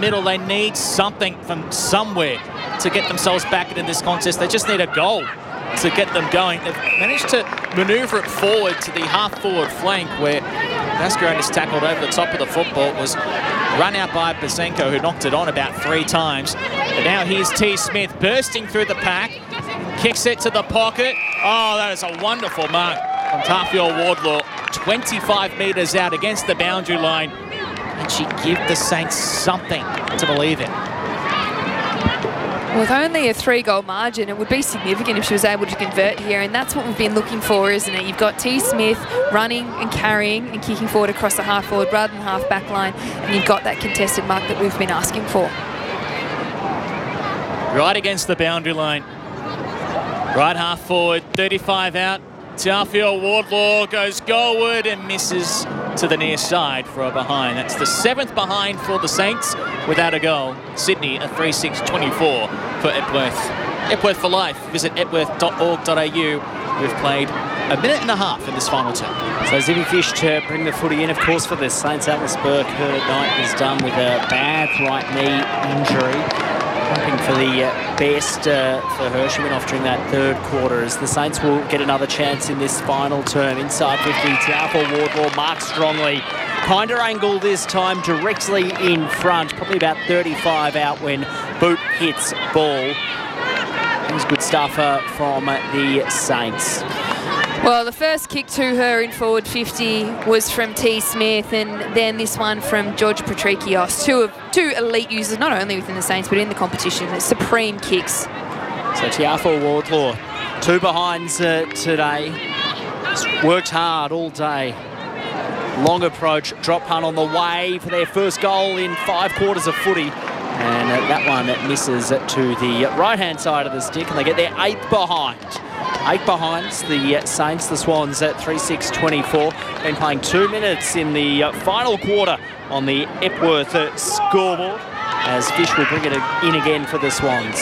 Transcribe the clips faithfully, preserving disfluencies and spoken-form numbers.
middle. They need something from somewhere to get themselves back into this contest. They just need a goal to get them going. They've managed to manoeuvre it forward to the half-forward flank where Mascaron is tackled over the top of the football. It was run out by Basenko, who knocked it on about three times. But now here's T. Smith bursting through the pack, kicks it to the pocket. Oh, that is a wonderful mark from Tafiel Wardlaw. twenty-five metres out against the boundary line. And she give the Saints something to believe in. With only a three-goal margin, it would be significant if she was able to convert here, and that's what we've been looking for, isn't it? You've got T. Smith running and carrying and kicking forward across the half-forward rather than half-back line, and you've got that contested mark that we've been asking for. Right against the boundary line. Right half-forward, thirty-five out. Tafiel Wardlaw goes goalward and misses to the near side for a behind. That's the seventh behind for the Saints without a goal. Sydney a three six twenty-four for Epworth. Epworth for life. Visit epworth dot org dot a u. We've played a minute and a half in this final term. So Zibby Fish to bring the footy in, of course, for the Saints. Alice Burke, her night is done with a bad right knee injury. Hoping for the uh, best uh, for her. She went off during that third quarter as the Saints will get another chance in this final term. Inside fifty, Tafiel Wardlaw marks strongly. Kinder angle this time, directly in front. Probably about thirty-five out when boot hits ball. It was good stuff uh, from the Saints. Well, the first kick to her in forward fifty was from T. Smith, and then this one from George Patrikios. Two of two elite users, not only within the Saints, but in the competition. It's supreme kicks. So Tafiel Wardlaw, two behinds uh, today. Just worked hard all day. Long approach, drop punt on the way for their first goal in five quarters of footy. And uh, that one misses to the right-hand side of the stick, and they get their eighth behind. Eight behinds, the uh, Saints, the Swans at three six twenty-four. Been playing two minutes in the uh, final quarter on the Epworth uh, scoreboard as Fish will bring it in again for the Swans.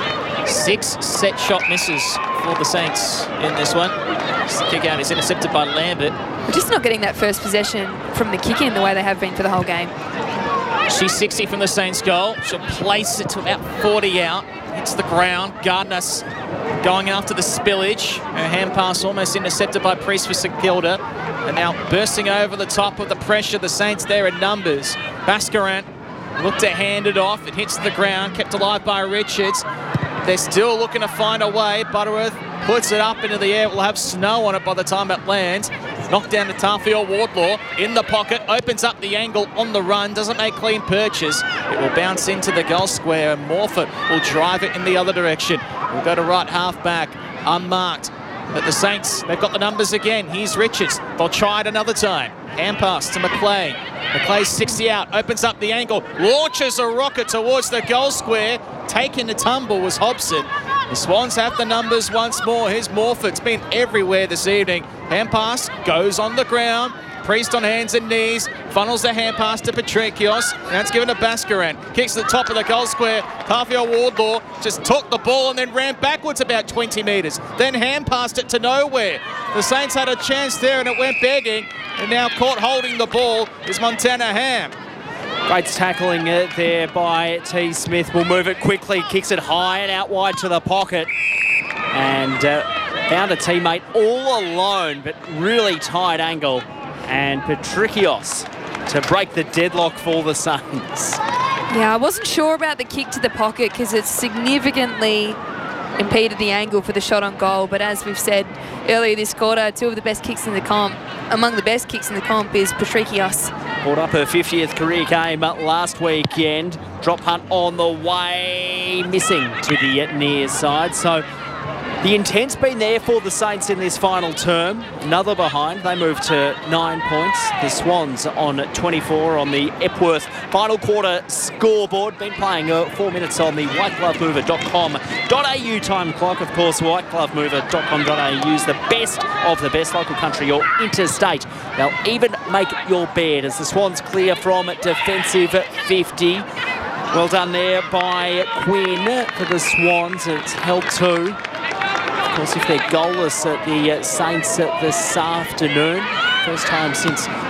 Six set shot misses for the Saints in this one. The kick out is intercepted by Lambert. We're just not getting that first possession from the kick in the way they have been for the whole game. She's sixty from the Saints goal. She'll place it to about forty out. Hits the ground. Gardner going after the spillage. Her hand pass almost intercepted by Priest for St Kilda. And now bursting over the top of the pressure. The Saints there in numbers. Bascaran looked to hand it off. It hits the ground. Kept alive by Richards. They're still looking to find a way. Butterworth puts it up into the air. We'll have snow on it by the time it lands. Knocked down to Tafiel Wardlaw in the pocket, opens up the angle on the run, doesn't make clean purchase. It will bounce into the goal square and Morford will drive it in the other direction. We'll go to right half back, unmarked. But the Saints, they've got the numbers again. Here's Richards. They'll try it another time. Hand pass to McLeay. McLeay's sixty out, opens up the angle, launches a rocket towards the goal square. Taking the tumble was Hobson. The Swans have the numbers once more. Here's Morford. It's been everywhere this evening. Hand pass goes on the ground. Priest on hands and knees. Funnels the hand pass to Patrikios. Now it's given to Bascaran. Kicks to the top of the goal square. Tafiel Wardlaw just took the ball and then ran backwards about twenty metres. Then hand passed it to nowhere. The Saints had a chance there and it went begging. And now caught holding the ball is Montana Ham. Great tackling uh, there by T. Smith. Will move it quickly, kicks it high and out wide to the pocket. And uh, found a teammate all alone, but really tight angle. And Patrikios to break the deadlock for the Saints. Yeah, I wasn't sure about the kick to the pocket because it significantly impeded the angle for the shot on goal. But as we've said earlier this quarter, two of the best kicks in the comp, among the best kicks in the comp, is Patrikios. Brought up her fiftieth career game last weekend. Drop punt on the way, missing to the near side. So the intent's been there for the Saints in this final term. Another behind. They move to nine points. The Swans on twenty-four on the Epworth final quarter scoreboard. Been playing uh, four minutes on the white glove mover dot com dot a u time clock. Of course, white glove mover dot com dot a u is the best of the best local country or interstate. They'll even make your bed as the Swans clear from defensive fifty. Well done there by Quinn for the Swans. It's held two. Of course, if they're goalless at the uh, Saints uh, this afternoon, first time since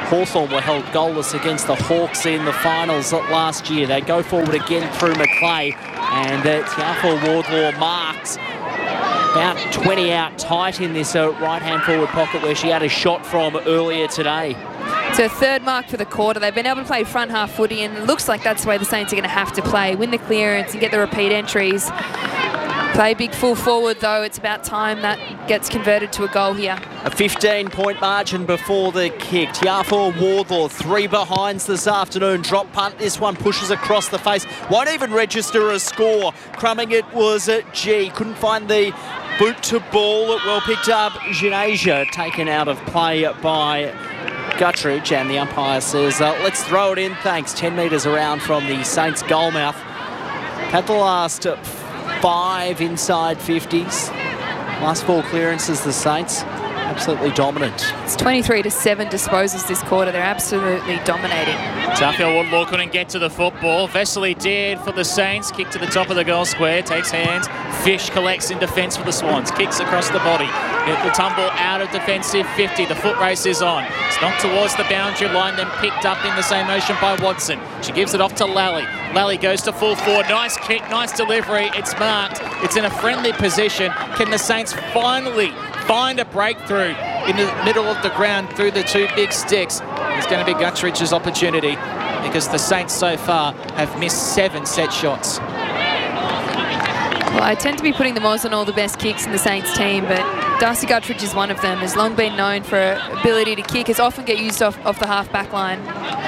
Hawthorn were held goalless against the Hawks in the finals last year. They go forward again through Macleay, and uh, Tiafa Wardlaw marks about twenty out tight in this uh, right-hand forward pocket where she had a shot from earlier today. So third mark for the quarter. They've been able to play front half footy, and it looks like that's the way the Saints are going to have to play. Win the clearance and get the repeat entries. Play big full forward, though. It's about time that gets converted to a goal here. A fifteen point margin before the kick. Tiafa Wardlaw, three behinds this afternoon. Drop punt, this one pushes across the face. Won't even register a score. Crumbing it was at G. Couldn't find the boot to ball. Well picked up. Janasia taken out of play by Guttridge, and the umpire says, uh, let's throw it in, thanks. ten metres around from the Saints goal mouth. Had the last uh, five inside fifties. Last four clearances, the Saints absolutely dominant. It's twenty-three to seven disposals this quarter. They're absolutely dominating. Tiafa Wardlaw couldn't get to the football. Vesely did for the Saints. Kick to the top of the goal square. Takes hands. Fish collects in defence for the Swans. Kicks across the body. It will tumble out of defensive fifty. The foot race is on. It's knocked towards the boundary line, then picked up in the same motion by Watson. She gives it off to Lally. Lally goes to full forward. Nice kick, nice delivery. It's marked. It's in a friendly position. Can the Saints finally find a breakthrough in the middle of the ground through the two big sticks? It's going to be Guttridge's opportunity, because the Saints so far have missed seven set shots. Well, I tend to be putting the Moz on all the best kicks in the Saints team, but Darcy Guttridge is one of them. Has long been known for her ability to kick. Has often get used off, off the half-back line.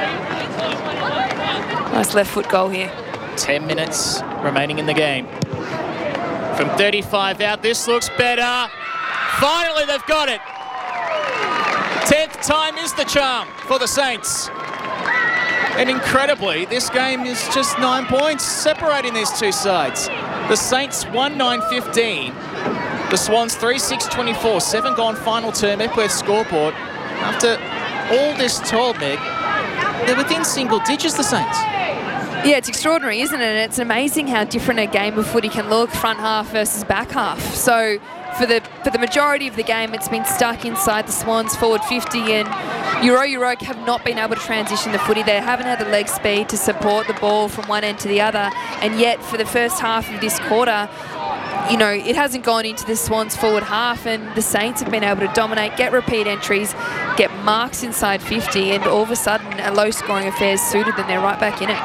Nice left foot goal here. Ten minutes remaining in the game. From thirty-five out, this looks better. Finally, they've got it. Tenth time is the charm for the Saints. And incredibly, this game is just nine points separating these two sides. The Saints won nine fifteen. The Swans three six twenty-four. Seven gone final term, Epworth scoreboard. After all this told, Meg, they're within single digits, the Saints. Yeah, it's extraordinary, isn't it? And it's amazing how different a game of footy can look, front half versus back half. So for the for the majority of the game, it's been stuck inside the Swans forward fifty, and Euro Euroke have not been able to transition the footy. They haven't had the leg speed to support the ball from one end to the other. And yet, for the first half of this quarter, you know, it hasn't gone into the Swans forward half, and the Saints have been able to dominate, get repeat entries, get marks inside fifty, and all of a sudden a low-scoring affair is suited, and they're right back in it.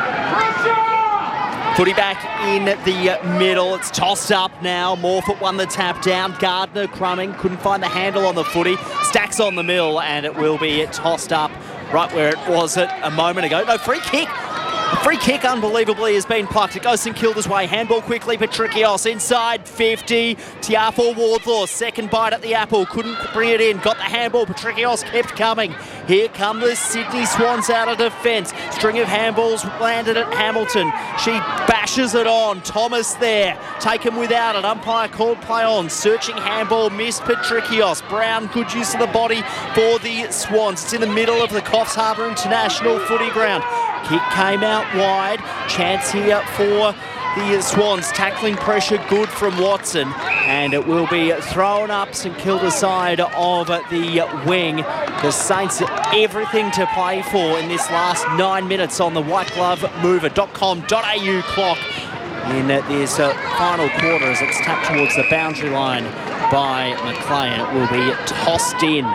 Footy back in the middle. It's tossed up now. Morfoot won the tap down. Gardner Crumming couldn't find the handle on the footy. Stacks on the mill, and it will be tossed up right where it was a moment ago. No, free kick. A free kick, unbelievably, has been plucked. It goes St Kilda's way. Handball quickly. Patrikios inside fifty. Tiafa Wardlaw, second bite at the apple. Couldn't bring it in. Got the handball. Patrikios kept coming. Here come the Sydney Swans out of defence. String of handballs landed at Hamilton. She bashes it on. Thomas there. Taken without it. Umpire called play on. Searching handball. Missed Patrikios. Brown, good use of the body for the Swans. It's in the middle of the Coffs Harbour International footy ground. Kick came out wide. Chance here for the Swans. Tackling pressure good from Watson. And it will be thrown up St Kilda side of the wing. The Saints everything to play for in this last nine minutes on the white glove mover dot com dot a u clock in this uh, final quarter as it's tapped towards the boundary line by Macleay, and it will be tossed in.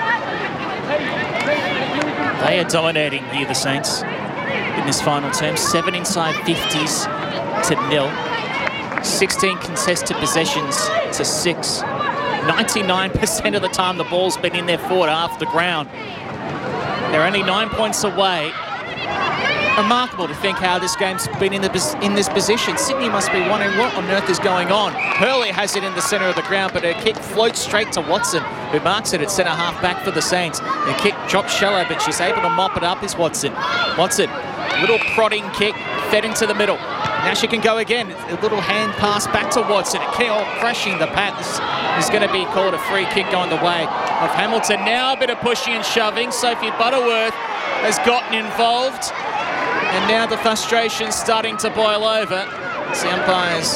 They are dominating here, the Saints, in this final term. Seven inside fifties to nil. sixteen contested possessions to six. ninety-nine percent of the time the ball's been in their forward half of the ground. They're only nine points away. Remarkable to think how this game's been in, the, in this position. Sydney must be wondering what on earth is going on. Hurley has it in the centre of the ground, but her kick floats straight to Watson, who marks it at centre half back for the Saints. The kick drops shallow, but she's able to mop it up is Watson. Watson, little prodding kick, fed into the middle. Now she can go again. A little hand pass back to Watson. Keogh crashing the path. This is going to be called a free kick going the way of Hamilton. Now a bit of pushing and shoving. Sophie Butterworth has gotten involved. And now the frustration's starting to boil over. As the umpires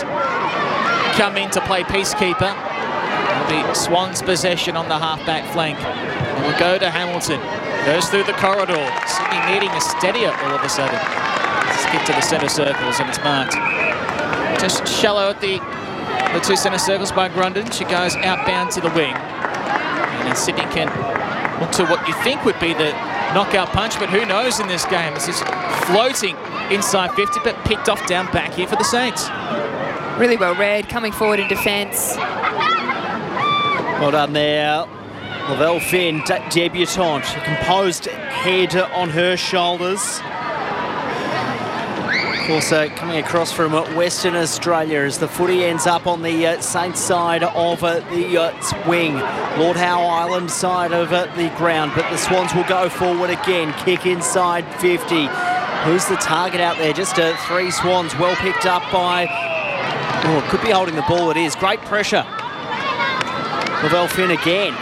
come in to play peacekeeper. It'll be Swans possession on the half-back flank. And will go to Hamilton. Goes through the corridor. Sydney needing a steadier all of a sudden. Let's get to the centre circles and it's marked. Just shallow at the, the two centre circles by Grundon. She goes outbound to the wing. And then Sydney can look to what you think would be the knockout punch, but who knows in this game. This is floating inside fifty, but picked off down back here for the Saints. Really well read, coming forward in defence. Well done there. Lavelle Finn, de debutante, a composed head on her shoulders. Of course, uh, coming across from uh, Western Australia as the footy ends up on the uh, Saints side of uh, the uh, wing. Lord Howe Island side of uh, the ground, but the Swans will go forward again. Kick inside fifty. Who's the target out there? Just uh, three Swans, well picked up by... Oh, it could be holding the ball, it is. Great pressure. Lavelle Finn again.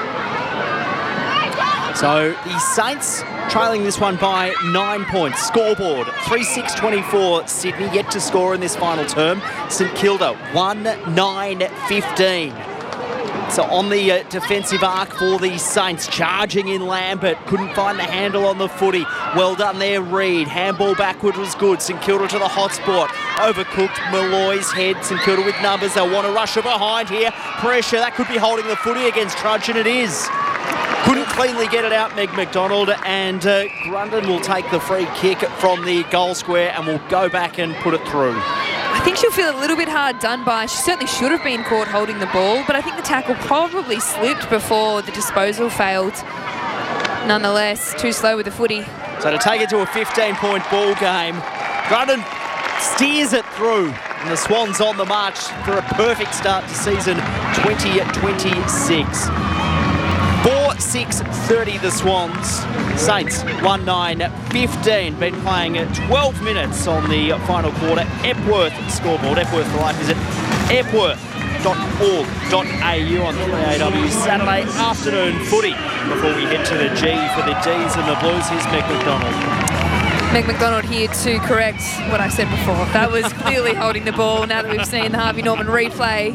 So the Saints trailing this one by nine points. Scoreboard, three six twenty-four. Sydney yet to score in this final term. St Kilda, one nine fifteen. So on the uh, defensive arc for the Saints, charging in Lambert. Couldn't find the handle on the footy. Well done there, Reid. Handball backward was good. St Kilda to the hot spot. Overcooked Malloy's head. St Kilda with numbers. They'll want to rush her behind here. Pressure, that could be holding the footy against Trudgeon. It is. Couldn't cleanly get it out, Meg McDonald, and uh, Grundon will take the free kick from the goal square and will go back and put it through. I think she'll feel a little bit hard done by. She certainly should have been caught holding the ball, but I think the tackle probably slipped before the disposal failed. Nonetheless, too slow with the footy. So to take it to a fifteen-point ball game, Grundon steers it through, and the Swans on the march for a perfect start to season twenty twenty-six. four six thirty the Swans. Saints one nine fifteen. Been playing twelve minutes on the final quarter. Epworth scoreboard. Epworth for life is at epworth dot org dot a u on three A W Saturday afternoon footy. Before we head to the G for the D's and the Blues, here's Meg McDonald. Meg McDonald here to correct what I said before. That was clearly holding the ball now that we've seen the Harvey Norman replay.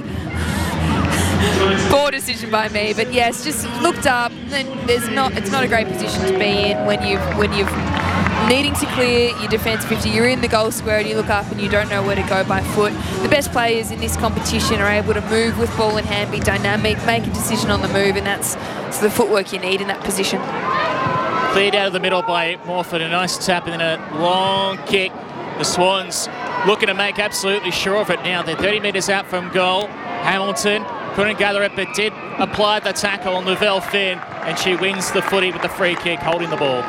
Poor decision by me, but yes, just looked up. And there's not. It's not a great position to be in when you've when you've needing to clear your defence fifty. You're in the goal square and you look up and you don't know where to go by foot. The best players in this competition are able to move with ball in hand, be dynamic, make a decision on the move, and that's the footwork you need in that position. Cleared out of the middle by Morford. A nice tap and then a long kick. The Swans looking to make absolutely sure of it now. They're thirty metres out from goal. Hamilton couldn't gather it, but did apply the tackle on Lavelle Finn, and she wins the footy with the free kick, holding the ball.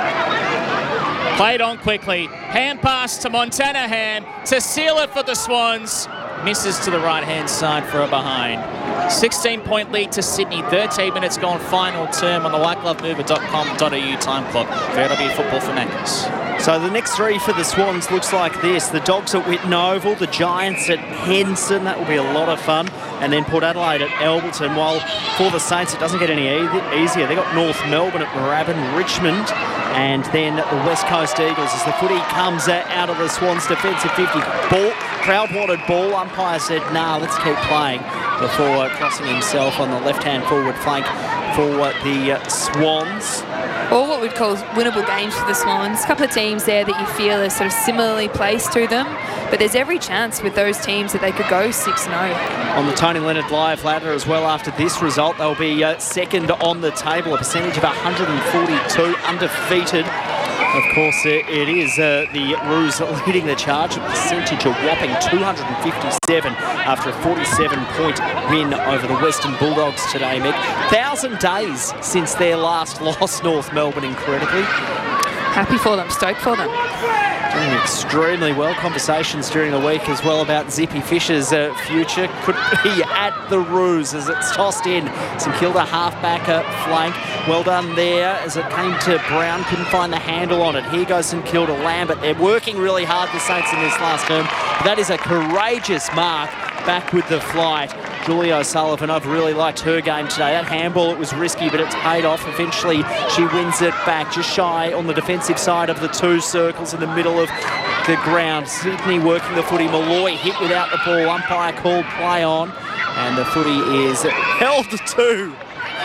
Played on quickly. Hand pass to Montanahan to seal it for the Swans. Misses to the right-hand side for a behind. sixteen-point lead to Sydney. thirteen minutes gone, final term on the white glove mover dot com dot a u time clock. V R W Football for Macca's. So the next three for the Swans looks like this. The Dogs at Whitten Oval, the Giants at Henson. That will be a lot of fun. And then Port Adelaide at Alberton. While for the Saints, it doesn't get any e easier. They've got North Melbourne at Moorabbin, Richmond, and then the West Coast Eagles as the footy comes out of the Swans' defensive fifty. Ball, crowd wanted ball. Umpire said, nah, let's keep playing, before crossing himself on the left-hand forward flank for the uh, Swans. Or what we'd call winnable games for the Swans. A couple of teams there that you feel are sort of similarly placed to them, but there's every chance with those teams that they could go six and oh. On the Tony Leonard live ladder as well after this result, they'll be uh, second on the table, a percentage of one hundred forty-two, undefeated. Of course, it, it is uh, the Roos leading the charge, a percentage of whopping two hundred fifty-seven after a forty-seven point win over the Western Bulldogs today, Mick. Thousand days since their last loss, North Melbourne, incredibly. Happy for them, stoked for them. Doing extremely well. Conversations during the week as well about Zippy Fisher's uh, future. Could be at the Roos as it's tossed in. St Kilda halfback uh, flank. Well done there as it came to Brown. Couldn't find the handle on it. Here goes St Kilda. Lambert. They're working really hard, the Saints, in this last term. But that is a courageous mark back with the flight. Julie O'Sullivan, I've really liked her game today. That handball, it was risky, but it's paid off. Eventually, she wins it back, just shy on the defensive side of the two circles in the middle of the ground. Sydney working the footy. Malloy hit without the ball. Umpire called play on, and the footy is held to.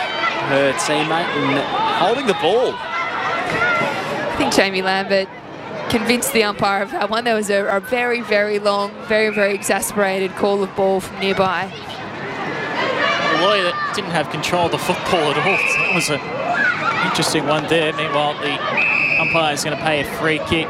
her teammate and holding the ball. I think Jamie Lambert convinced the umpire of that one. There was a, a very, very long, very, very exasperated call of ball from nearby. A lawyer that didn't have control of the football at all. That was an interesting one there. Meanwhile, the umpire is going to pay a free kick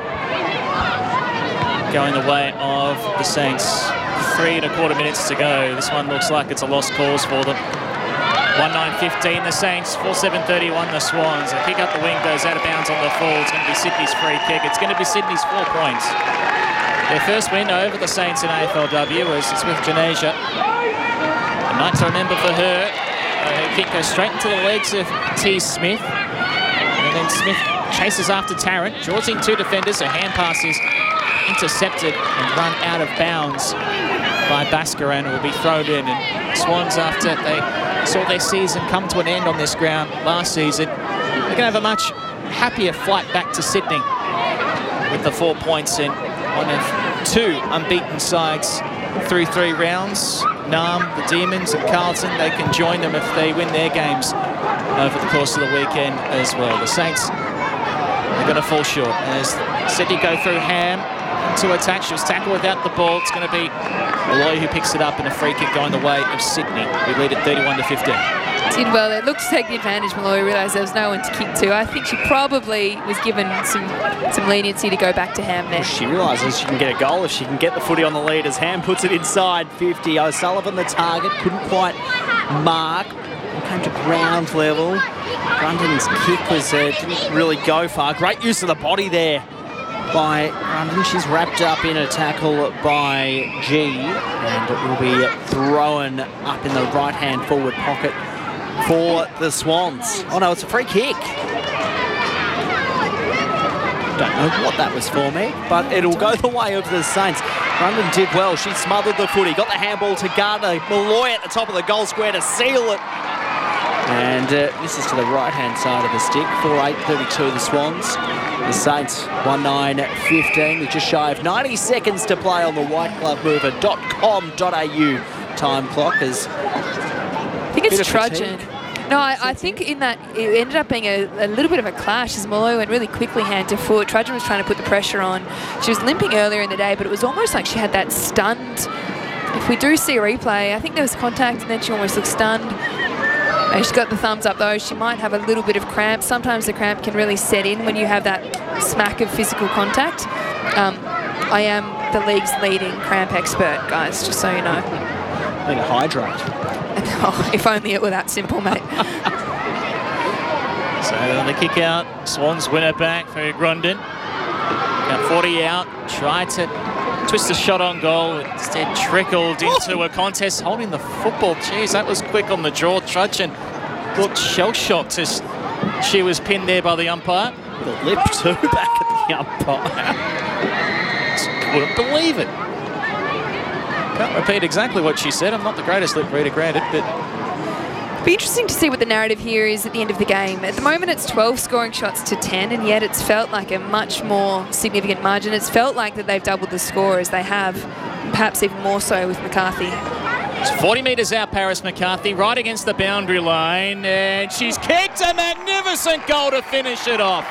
going the way of the Saints. Three and a quarter minutes to go. This one looks like it's a lost cause for them. one nine fifteen the Saints, four seven thirty-one the Swans. A kick up the wing goes out of bounds on the full. It's going to be Sydney's free kick. It's going to be Sydney's four points. Their first win over the Saints in A F L W was with Janasia. A night to remember for her. Her kick goes straight into the legs of T. Smith. And then Smith chases after Tarrant, draws in two defenders. A hand pass is intercepted and run out of bounds by Baskaran, will be thrown in. And Swans, after they saw their season come to an end on this ground last season, they're going to have a much happier flight back to Sydney with the four points in one of two unbeaten sides through three rounds. Nam, the Demons and Carlton, they can join them if they win their games over the course of the weekend as well. The Saints are going to fall short as Sydney go through Ham to attack. She was tackled without the ball. It's going to be Malloy who picks it up in a free kick going the way of Sydney. We lead at thirty-one to fifteen. Did well there. Looked to take the advantage. Malloy realised there was no one to kick to. I think she probably was given some some leniency to go back to Ham there. She realises she can get a goal if she can get the footy on the lead as Ham puts it inside fifty. O'Sullivan the target, couldn't quite mark. Came to ground level. Grundon's kick was uh, didn't really go far. Great use of the body there by Grundon. She's wrapped up in a tackle by G, and it will be thrown up in the right-hand forward pocket for the Swans. Oh no, it's a free kick. Don't know what that was for, me, but it'll go the way of the Saints. Grundon did well. She smothered the footy, got the handball to Gardner. Malloy at the top of the goal square to seal it. And uh, this is to the right-hand side of the stick. four eight thirty-two the Swans. The Saints one nine fifteen with just shy of ninety seconds to play on the white glove mover dot com dot a u time clock. As I think it's trudging. No, I, I think in that it ended up being a, a little bit of a clash as Malloy went really quickly hand to foot. Trudgeon was trying to put the pressure on. She was limping earlier in the day, but it was almost like she had that stunned. If we do see a replay, I think there was contact and then she almost looked stunned. And she's got the thumbs up though. She might have a little bit of cramp. Sometimes the cramp can really set in when you have that smack of physical contact. Um, I am the league's leading cramp expert, guys, just so you know. Need to hydrate. Oh, if only it were that simple, mate. So the kick out, Swans win it back for Grundon. Got forty out, tried to twist the shot on goal, instead trickled into a contest holding the football. Jeez, that was quick on the draw. Trudgeon looked shell-shocked as she was pinned there by the umpire. With a lip too back at the umpire. Just couldn't believe it. Can't repeat exactly what she said. I'm not the greatest lip reader, granted, but... It'll be interesting to see what the narrative here is at the end of the game. At the moment, it's twelve scoring shots to ten, and yet it's felt like a much more significant margin. It's felt like that they've doubled the score as they have, perhaps even more so with McCarthy. It's forty metres out, Paris McCarthy, right against the boundary line, and she's kicked a magnificent goal to finish it off.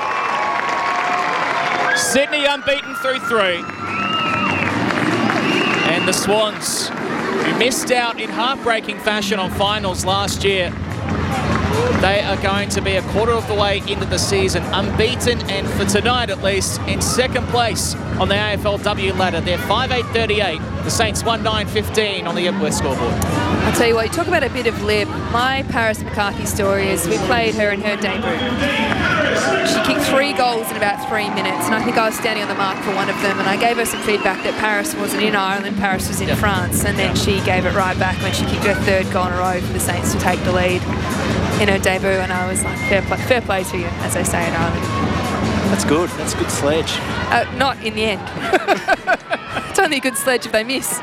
Sydney unbeaten through three. And the Swans, who missed out in heartbreaking fashion on finals last year, they are going to be a quarter of the way into the season, unbeaten, and for tonight at least, in second place on the A F L W ladder. They're five eight thirty-eight, the Saints one nine fifteen on the Epworth scoreboard. I'll tell you what, you talk about a bit of lip. My Paris McCarthy story is we played her in her debut. She kicked three goals in about three minutes, and I think I was standing on the mark for one of them, and I gave her some feedback that Paris wasn't in Ireland, Paris was in yep. France, and then she gave it right back when she kicked her third goal in a row for the Saints to take the lead in her debut, and I was like, fair play, fair play to you, as they say in Ireland. That's good. That's a good sledge. Uh, not in the end. It's only a good sledge if they miss.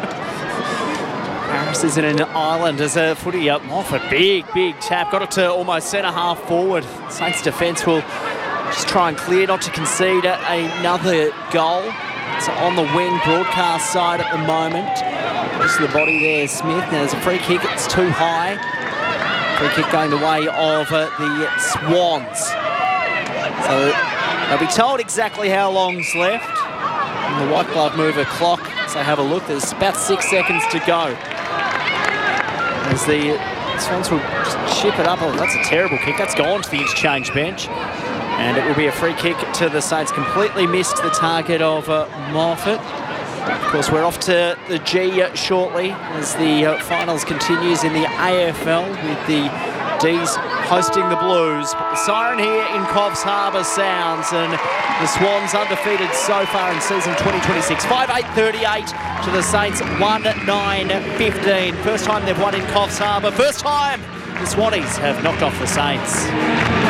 Paris is in an island as a footy up off a big, big tap. Got it to almost centre half forward. Saints defence will just try and clear, not to concede another goal. It's on the wing broadcast side at the moment. Just the body there, Smith. Now there's a free kick. It's too high. Free kick going the way of uh, the Swans. So they'll be told exactly how long's left. And the white glove mover clock, so have a look, there's about six seconds to go. As the Swans will just chip it up. Oh, that's a terrible kick. That's gone to the interchange bench. And it will be a free kick to the Saints. Completely missed the target of uh, Moffat. Of course, we're off to the G shortly as the uh, finals continues in the A F L with the D's hosting the Blues. But the siren here in Coffs Harbour sounds, and the Swans undefeated so far in season twenty twenty-six. five eight thirty-eight to the Saints, one nine fifteen. First time they've won in Coffs Harbour. First time the Swannies have knocked off the Saints.